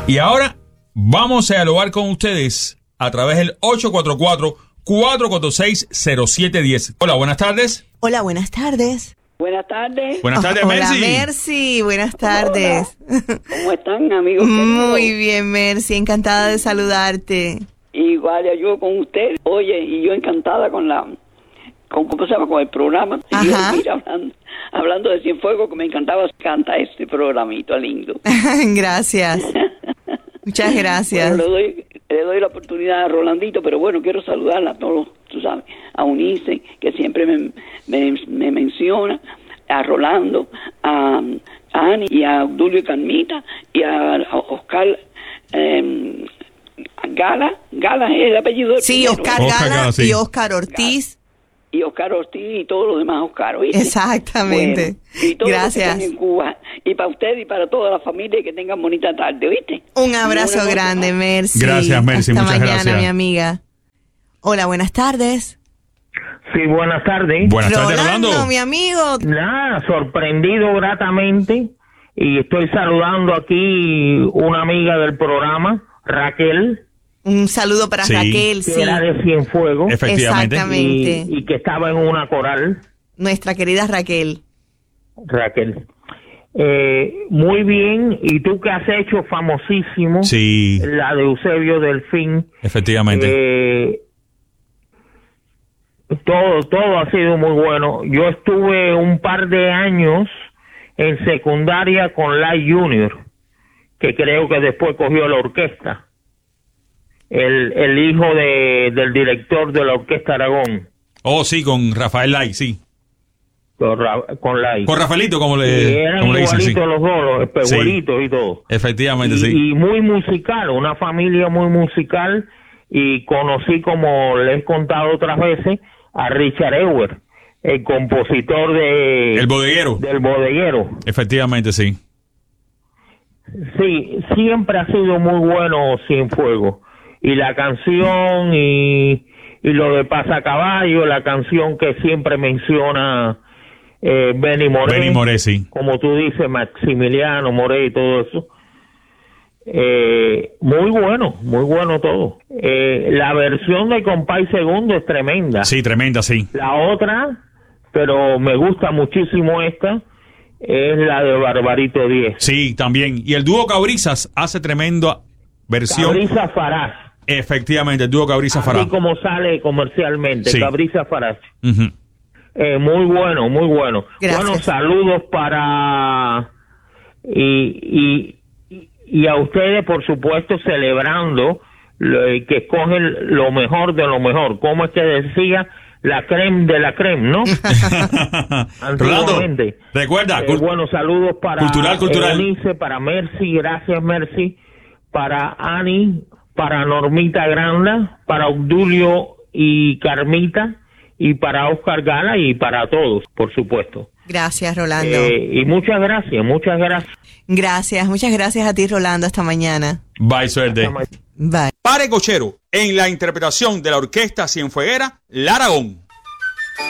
Y ahora vamos a dialogar con ustedes a través del 844-446-0710. Hola, buenas tardes. Hola, buenas tardes. Buenas tardes. Buenas tardes, Hola, Mercy. Mercy, buenas tardes. Hola. ¿Cómo están, amigos? Muy bien, Mercy, encantada de saludarte. Igual yo con usted. Oye, y yo encantada con ¿cómo se llama? Con el programa. Ajá. Y hablando de Cienfuegos, que me encantaba cantar este programito lindo. Gracias. Muchas gracias. Bueno, le doy la oportunidad a Rolandito, pero bueno, quiero saludarla a todos, tú sabes, a Unice, que siempre me menciona, a Rolando, a Ani y a Obdulio y Carmita y a Oscar Gala es el apellido del Sí, primero, Oscar Oscar Gala Gala, sí. y Oscar Ortiz. y Oscar Ortiz y todos los demás Oscar, ¿oíste? Exactamente. Bueno, y todos los que Gracias. están en Cuba, y para usted y para toda la familia, que tengan bonita tarde, ¿oíste? Un abrazo Una grande, cosa más. Mercy. Gracias, Mercy, Hasta muchas mañana, gracias. mi amiga. Hola, buenas tardes. Sí, buenas tardes. Buenas tardes, Rolando. mi amigo. Nada, sorprendido gratamente, y estoy saludando aquí una amiga del programa, Raquel, Un saludo para Sí. Raquel, que sí. era de Cienfuegos Efectivamente. Exactamente. y que estaba en una coral. Nuestra querida Raquel. Raquel. Muy bien, y tú que has hecho famosísimo, Sí, la de Eusebio Delfín. efectivamente. Todo ha sido muy bueno. Yo estuve un par de años en secundaria con Lai Junior, que creo que después cogió la orquesta. El hijo del director de la Orquesta Aragón, Oh, sí, con Rafael Lai, sí. con Lai. Con Rafaelito, como Y le eran dicen, sí. igualitos los dos, los espejuelitos y todo. Efectivamente, sí. Y muy musical, una familia muy musical, y conocí, como les he contado otras veces, a Richard Ewer, el compositor El bodeguero. del bodeguero. Efectivamente, sí. Sí, siempre ha sido muy bueno Cienfuegos, y la canción y lo de Pasacaballo, la canción que siempre menciona Benny Moré. Benny Moré, sí. Como tú dices, Maximiliano Moré y todo eso. Muy bueno todo. La versión de Compay Segundo es tremenda. Sí, tremenda, sí. La otra, pero me gusta muchísimo esta, es la de Barbarito 10. Sí, también. Y el dúo Cabrizas hace tremenda versión. Cabriza Farás, Efectivamente, el dúo Cabrizas así Farah. como sale comercialmente, Sí. Cabriza Farás. Ujú. Muy bueno, muy bueno. Gracias. Bueno, saludos para y a ustedes, por supuesto, celebrando que escogen lo mejor de lo mejor. ¿Cómo es que decía? La creme de la creme, ¿no? Rolando, Antiguamente. recuerda, Bueno, saludos para Cultural. Eunice, para Mercy, gracias Mercy, para Ani, para Normita Granda, para Obdulio y Carmita, y para Oscar Gala, y para todos, por supuesto. Gracias, Rolando. Y muchas gracias. Gracias, muchas gracias a ti, Rolando. Hasta mañana. bye, suerte. Bye. Pare Cochero, en la interpretación de la orquesta cienfueguera La Aragón.